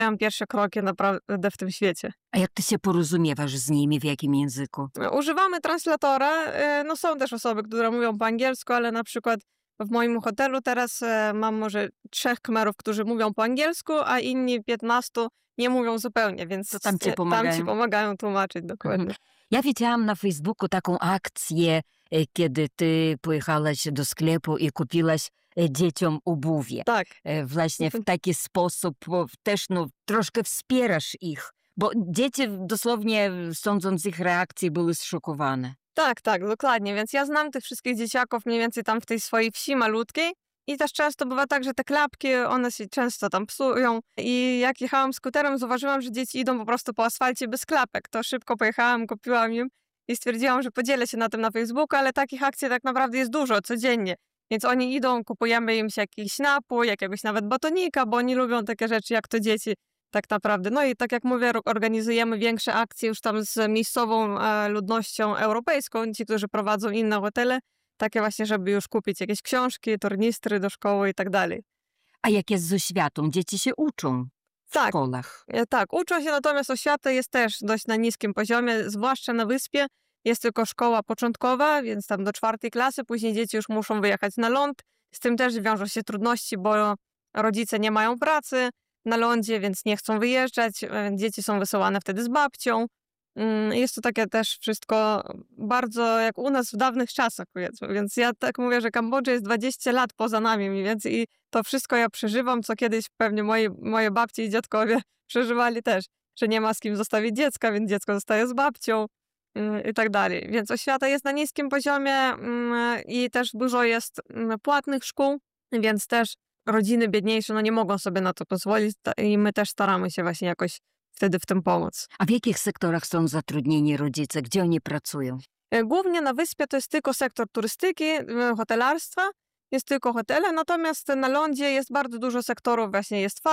Miałam pierwsze kroki naprawdę w tym świecie. A jak ty się porozumiewasz z nimi, w jakim języku? Używamy translatora. No są też osoby, które mówią po angielsku, ale na przykład w moim hotelu teraz mam może 3 Khmerów, którzy mówią po angielsku, a inni 15 nie mówią zupełnie, więc To tam ci tam pomagają. ci pomagają tłumaczyć dokładnie. Ja widziałam na Facebooku taką akcję, kiedy ty pojechałaś do sklepu i kupiłaś dzieciom obuwie. Tak. Właśnie w taki sposób też troszkę wspierasz ich, bo dzieci dosłownie, sądząc z ich reakcji, były zszokowane. Tak, dokładnie. Więc ja znam tych wszystkich dzieciaków mniej więcej tam w tej swojej wsi malutkiej i też często bywa tak, że te klapki, one się często tam psują i jak jechałam skuterem, zauważyłam, że dzieci idą po prostu po asfalcie bez klapek. To szybko pojechałam, kupiłam im i stwierdziłam, że podzielę się na tym na Facebooku, ale takich akcji tak naprawdę jest dużo codziennie. Więc oni idą, kupujemy im się jakiś napój, jakiegoś nawet batonika, bo oni lubią takie rzeczy jak to dzieci. Tak naprawdę. No i tak jak mówię, organizujemy większe akcje już tam z miejscową ludnością europejską, ci, którzy prowadzą inne hotele, takie właśnie, żeby już kupić jakieś książki, tornistry do szkoły i tak dalej. A jak jest z oświatą? Dzieci się uczą w Tak, szkołach. tak, uczą się, natomiast oświata jest też dość na niskim poziomie, zwłaszcza na wyspie. Jest tylko szkoła początkowa, więc tam do 4. klasy, później dzieci już muszą wyjechać na ląd. Z tym też wiążą się trudności, bo rodzice nie mają pracy na lądzie, więc nie chcą wyjeżdżać. Dzieci są wysyłane wtedy z babcią. Jest to takie też wszystko bardzo jak u nas w dawnych czasach, powiedzmy. Więc ja tak mówię, że Kambodża jest 20 lat poza nami mniej więcej i to wszystko ja przeżywam, co kiedyś pewnie moje babcie i dziadkowie przeżywali też, że nie ma z kim zostawić dziecka, więc dziecko zostaje z babcią i tak dalej. Więc oświata jest na niskim poziomie i też dużo jest płatnych szkół, więc też rodziny biedniejsze nie mogą sobie na to pozwolić i my też staramy się właśnie jakoś wtedy w tym pomóc. A w jakich sektorach są zatrudnieni rodzice? Gdzie oni pracują? Głównie na wyspie to jest tylko sektor turystyki, hotelarstwa, jest tylko hotele, natomiast na lądzie jest bardzo dużo sektorów, właśnie jest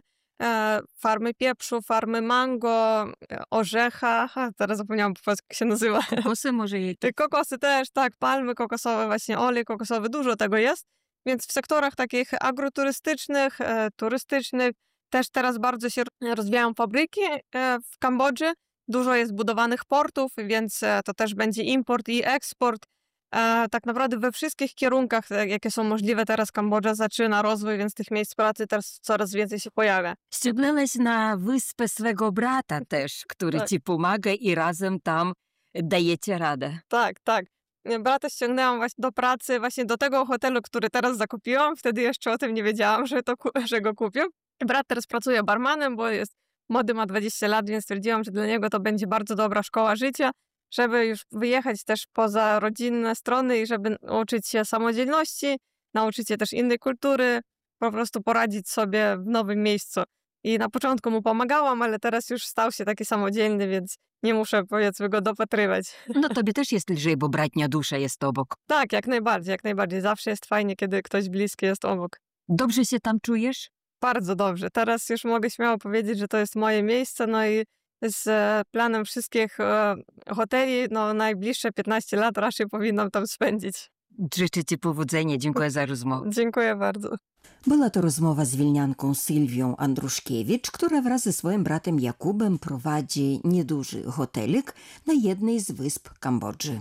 farmy pieprzu, farmy mango, orzecha, teraz zapomniałam po polsku, jak się nazywa. Kokosy może jakieś? Kokosy też, tak, palmy kokosowe, właśnie olej kokosowy, dużo tego jest. Więc w sektorach takich agroturystycznych, turystycznych też teraz bardzo się rozwijają fabryki w Kambodży. Dużo jest budowanych portów, więc to też będzie import i eksport. Tak naprawdę we wszystkich kierunkach, jakie są możliwe teraz, Kambodża zaczyna rozwój, więc tych miejsc pracy teraz coraz więcej się pojawia. Ściągnęłaś na wyspę swego brata też, który Tak. ci pomaga i razem tam dajecie radę. Tak. Brata ściągnęłam właśnie do pracy, właśnie do tego hotelu, który teraz zakupiłam. Wtedy jeszcze o tym nie wiedziałam, że go kupię. Brat teraz pracuje barmanem, bo jest młody, ma 20 lat, więc stwierdziłam, że dla niego to będzie bardzo dobra szkoła życia, żeby już wyjechać też poza rodzinne strony i żeby uczyć się samodzielności, nauczyć się też innej kultury, po prostu poradzić sobie w nowym miejscu. I na początku mu pomagałam, ale teraz już stał się taki samodzielny, więc nie muszę, powiedzmy, go dopatrywać. No tobie też jest lżej, bo bratnia dusza jest obok. Tak, jak najbardziej. Zawsze jest fajnie, kiedy ktoś bliski jest obok. Dobrze się tam czujesz? Bardzo dobrze. Teraz już mogę śmiało powiedzieć, że to jest moje miejsce, no i z planem wszystkich hoteli, najbliższe 15 lat raczej powinnam tam spędzić. Życzę ci powodzenia. Dziękuję za rozmowę. Dziękuję bardzo. Była to rozmowa z wilnianką Sylwią Andruszkiewicz, która wraz ze swoim bratem Jakubem prowadzi nieduży hotelik na jednej z wysp Kambodży.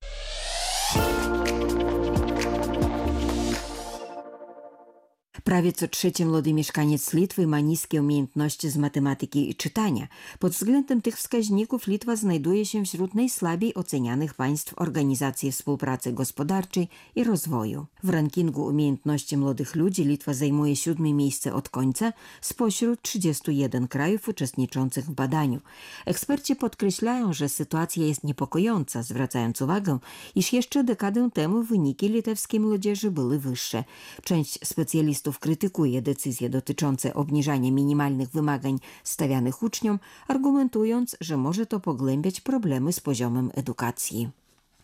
Prawie co trzeci młody mieszkaniec Litwy ma niskie umiejętności z matematyki i czytania. Pod względem tych wskaźników Litwa znajduje się wśród najsłabiej ocenianych państw Organizacji Współpracy Gospodarczej i Rozwoju. W rankingu umiejętności młodych ludzi Litwa zajmuje 7. miejsce od końca spośród 31 krajów uczestniczących w badaniu. Eksperci podkreślają, że sytuacja jest niepokojąca, zwracając uwagę, iż jeszcze dekadę temu wyniki litewskiej młodzieży były wyższe. Część specjalistów krytykuje decyzje dotyczące obniżania minimalnych wymagań stawianych uczniom, argumentując, że może to pogłębiać problemy z poziomem edukacji.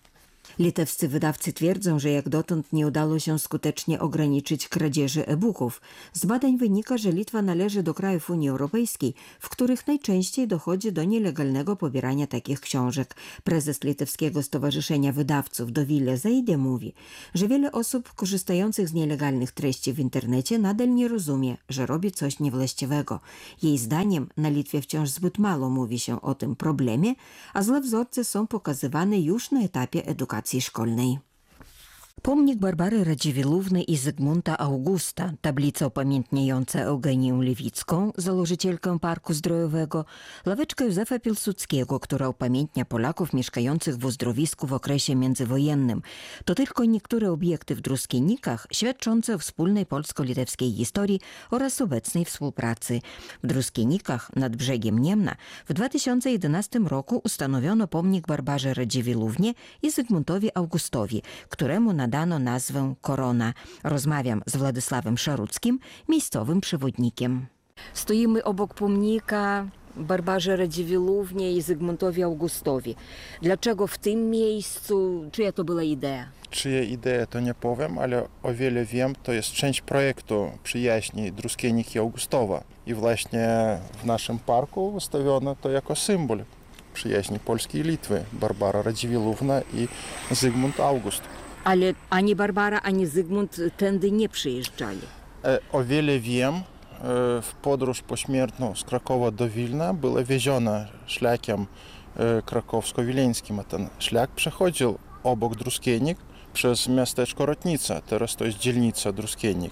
Litewscy wydawcy twierdzą, że jak dotąd nie udało się skutecznie ograniczyć kradzieży e-booków. Z badań wynika, że Litwa należy do krajów Unii Europejskiej, w których najczęściej dochodzi do nielegalnego pobierania takich książek. Prezes Litewskiego Stowarzyszenia Wydawców Dovilė Zaidė mówi, że wiele osób korzystających z nielegalnych treści w internecie nadal nie rozumie, że robi coś niewłaściwego. Jej zdaniem na Litwie wciąż zbyt mało mówi się o tym problemie, a złe wzorce są pokazywane już na etapie edukacji szkolnej. Pomnik Barbary Radziwiłłówny i Zygmunta Augusta, tablica upamiętniająca Eugenię Lewicką, założycielkę Parku Zdrojowego, ławeczka Józefa Pilsudskiego, która upamiętnia Polaków mieszkających w uzdrowisku w okresie międzywojennym. To tylko niektóre obiekty w Druskienikach świadczące o wspólnej polsko-litewskiej historii oraz obecnej współpracy. W Druskienikach nad brzegiem Niemna w 2011 roku ustanowiono pomnik Barbarze Radziwiłłównie i Zygmuntowi Augustowi, któremu nadano nazwę Korona. Rozmawiam z Władysławem Szaruckim, miejscowym przewodnikiem. Stoimy obok pomnika Barbarze Radziwiłłównie i Zygmuntowi Augustowi. Dlaczego w tym miejscu? Czyja to była idea? Czyja idea, to nie powiem, ale o wiele wiem, to jest część projektu przyjaźni Druskieniki Augustowa. I właśnie w naszym parku wystawiono to jako symbol przyjaźni Polski i Litwy. Barbara Radziwiłłówna i Zygmunt August. Ale ani Barbara, ani Zygmunt tędy nie przyjeżdżali. O wiele wiem, w podróż pośmiertną z Krakowa do Wilna była wieziona szlakiem krakowsko-wileńskim. A ten szlak przechodził obok Druskienik przez miasteczko Rotnica, teraz to jest dzielnica Druskienik.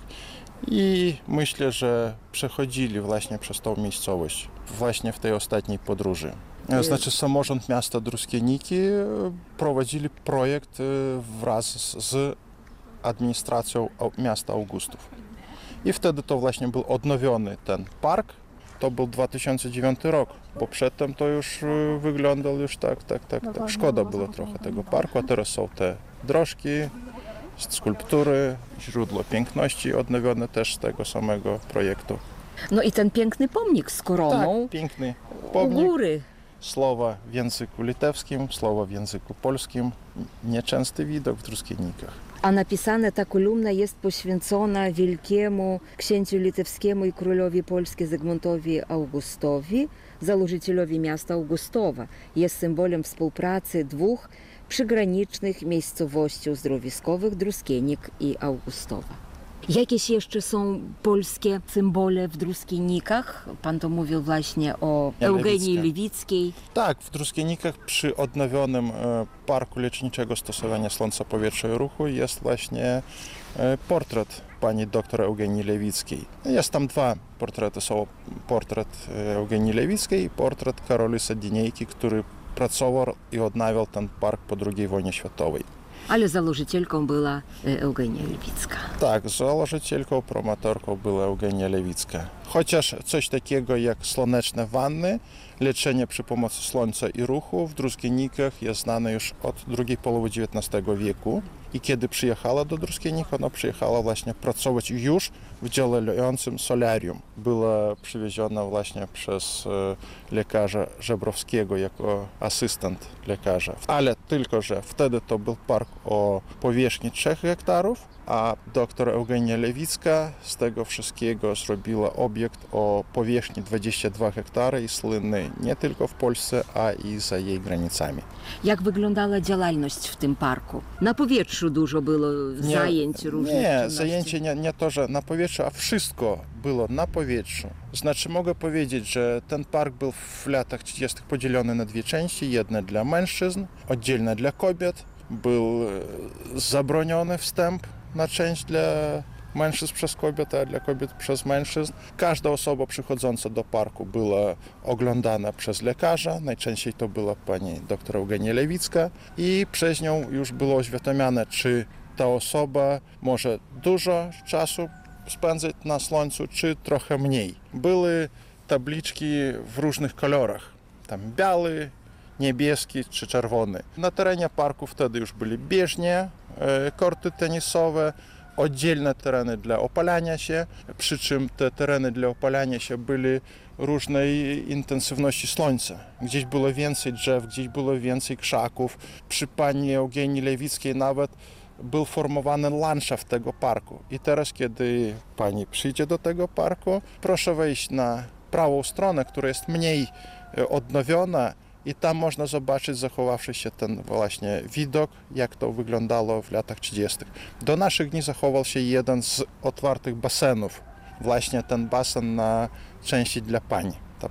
I myślę, że przechodzili właśnie przez tą miejscowość, właśnie w tej ostatniej podróży. Znaczy samorząd miasta Druskieniki prowadzili projekt wraz z administracją miasta Augustów. I wtedy to właśnie był odnowiony ten park. To był 2009 rok, bo przedtem to już wyglądał już tak. Szkoda było trochę tego parku, a teraz są te drożki, skulptury, źródło piękności odnowione też z tego samego projektu. No i ten piękny pomnik z koroną. Tak, piękny pomnik. U góry. Słowa w języku litewskim, słowa w języku polskim. Nieczęsty widok w Druskienikach. A napisana ta kolumna jest poświęcona wielkiemu księciu litewskiemu i królowi Polski Zygmuntowi Augustowi, założycielowi miasta Augustowa. Jest symbolem współpracy dwóch przygranicznych miejscowości uzdrowiskowych Druskienik i Augustowa. Jakieś jeszcze są polskie symbole w Druskienikach? Pan to mówił właśnie o Eugenii Lewickiej. Tak, w Druskienikach przy odnowionym Parku Leczniczego Stosowania Słońca, Powietrza i Ruchu jest właśnie portret pani doktor Eugenii Lewickiej. Jest tam dwa portrety. Są portret Eugenii Lewickiej i portret Karolysa Dinejki, który pracował i odnawiał ten park po II wojnie światowej. Ale założycielką była Eugenia Lewicka. Tak, założycielką, promotorką była Eugenia Lewicka. Chociaż coś takiego jak słoneczne wanny, leczenie przy pomocy słońca i ruchu w Druskienikach jest znane już od drugiej połowy XIX wieku. I kiedy przyjechała do Druskienik, ona przyjechała właśnie pracować już w działającym solarium. Była przywieziona właśnie przez lekarza Żebrowskiego jako asystent lekarza. Ale tylko, że wtedy to był park o powierzchni 3 hektarów, a doktor Eugenia Lewicka z tego wszystkiego zrobiła obiekt o powierzchni 22 hektary i słynny nie tylko w Polsce, a i za jej granicami. Jak wyglądała działalność w tym parku? Na powietrzu dużo było zajęć różnych czynności? Zajęcie nie to, że na powietrzu, a wszystko było na powietrzu. Znaczy mogę powiedzieć, że ten park był w latach 30. podzielony na dwie części. Jedna dla mężczyzn, oddzielna dla kobiet. Był zabroniony wstęp na część dla mężczyzn przez kobiety, a dla kobiet przez mężczyzn. Każda osoba przychodząca do parku była oglądana przez lekarza, najczęściej to była pani doktor Eugenia Lewicka i przez nią już było oświadamiane, czy ta osoba może dużo czasu spędzać na słońcu, czy trochę mniej. Były tabliczki w różnych kolorach, tam biały, niebieski czy czerwony. Na terenie parku wtedy już byli bieżnie, korty tenisowe, oddzielne tereny dla opalania się, przy czym te tereny dla opalania się byli różnej intensywności słońca. Gdzieś było więcej drzew, gdzieś było więcej krzaków. Przy pani Eugenii Lewickiej nawet był formowany landschaft tego parku. I teraz, kiedy pani przyjdzie do tego parku, proszę wejść na prawą stronę, która jest mniej odnowiona i tam można zobaczyć zachowawszy się ten właśnie widok, jak to wyglądało w latach 30. Do naszych dni zachował się jeden z otwartych basenów, właśnie ten basen na części dla pani.